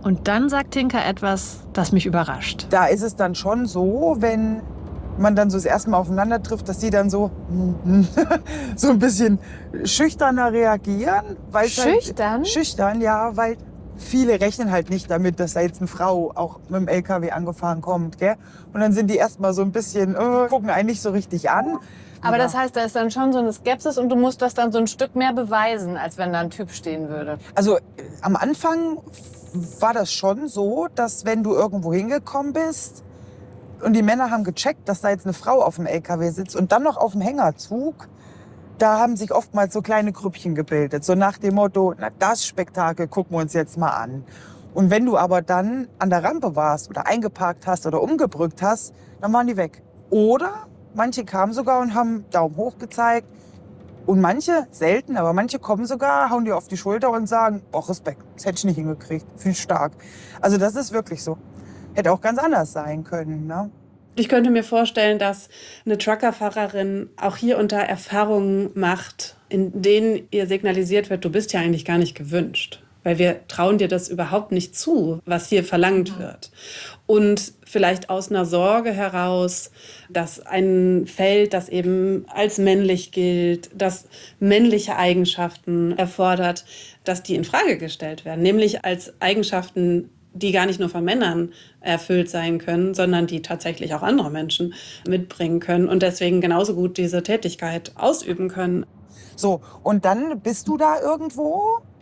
Und dann sagt Tinka etwas, das mich überrascht. Da ist es dann schon so, wenn man dann so das erste Mal aufeinander trifft, dass die dann so, so ein bisschen schüchterner reagieren. Schüchtern? Halt, schüchtern, ja, weil viele rechnen halt nicht damit, dass da jetzt eine Frau auch mit dem LKW angefahren kommt. Gell? Und dann sind die erst mal so ein bisschen, gucken einen nicht so richtig an. Aber das heißt, da ist dann schon so eine Skepsis und du musst das dann so ein Stück mehr beweisen, als wenn da ein Typ stehen würde. Also am Anfang war das schon so, dass wenn du irgendwo hingekommen bist und die Männer haben gecheckt, dass da jetzt eine Frau auf dem LKW sitzt und dann noch auf dem Hängerzug, da haben sich oftmals so kleine Grüppchen gebildet. So nach dem Motto, na, das Spektakel gucken wir uns jetzt mal an. Und wenn du aber dann an der Rampe warst oder eingeparkt hast oder umgebrückt hast, dann waren die weg. Oder manche kamen sogar und haben Daumen hoch gezeigt. Und manche, selten, aber manche kommen sogar, hauen dir auf die Schulter und sagen, boah, Respekt, das hätte ich nicht hingekriegt, viel stark. Also das ist wirklich so. Hätte auch ganz anders sein können, ne? Ich könnte mir vorstellen, dass eine Truckerfahrerin auch hier und da Erfahrungen macht, in denen ihr signalisiert wird, du bist ja eigentlich gar nicht gewünscht. Weil wir trauen dir das überhaupt nicht zu, was hier verlangt wird. Und vielleicht aus einer Sorge heraus, dass ein Feld, das eben als männlich gilt, das männliche Eigenschaften erfordert, dass die in Frage gestellt werden. Nämlich als Eigenschaften, die gar nicht nur von Männern erfüllt sein können, sondern die tatsächlich auch andere Menschen mitbringen können und deswegen genauso gut diese Tätigkeit ausüben können. So, und dann bist du da irgendwo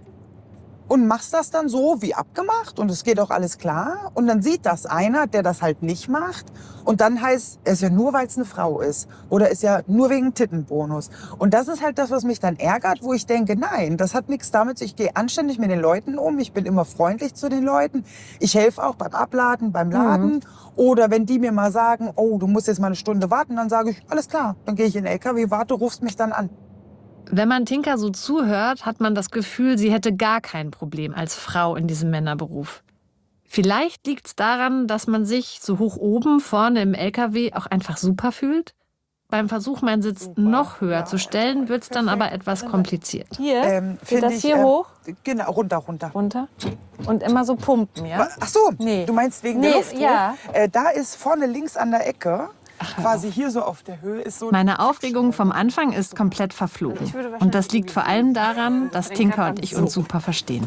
und machst das dann so wie abgemacht und es geht auch alles klar. Und dann sieht das einer, der das halt nicht macht. Und dann heißt es ja nur, weil es eine Frau ist. Oder ist ja nur wegen Tittenbonus. Und das ist halt das, was mich dann ärgert, wo ich denke, nein, das hat nichts damit. Ich gehe anständig mit den Leuten um. Ich bin immer freundlich zu den Leuten. Ich helfe auch beim Abladen, beim Laden. Oder wenn die mir mal sagen, oh, du musst jetzt mal eine Stunde warten, dann sage ich, alles klar. Dann gehe ich in den LKW, warte, rufst mich dann an. Wenn man Tinka so zuhört, hat man das Gefühl, sie hätte gar kein Problem als Frau in diesem Männerberuf. Vielleicht liegt es daran, dass man sich so hoch oben vorne im LKW auch einfach super fühlt. Beim Versuch, meinen Sitz noch höher zu stellen, wird es dann aber etwas kompliziert. Hier? Geht das hier hoch? Genau, runter. Runter? Und immer so pumpen, ja? Ach so, Nee. du meinst wegen der Luft? Ja. Da ist vorne links an der Ecke, quasi hier so auf der Höhe, ist so... Meine Aufregung vom Anfang ist komplett verflogen. Und das liegt vor allem daran, dass Tinka und ich uns super verstehen.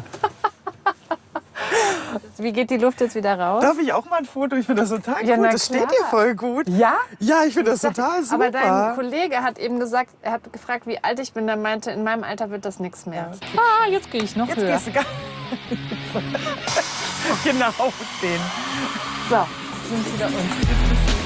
Wie geht die Luft jetzt wieder raus? Darf ich auch mal ein Foto? Ich finde das total Ja, gut. na Das steht klar. dir voll gut. Ja? Ja, ich finde das total super. Aber dein Kollege hat eben gesagt, er hat gefragt, wie alt ich bin. Der meinte, in meinem Alter wird das nichts mehr. Ah, jetzt gehe ich noch Jetzt höher. gehst du gar Genau, den. So, jetzt sind wir wieder uns.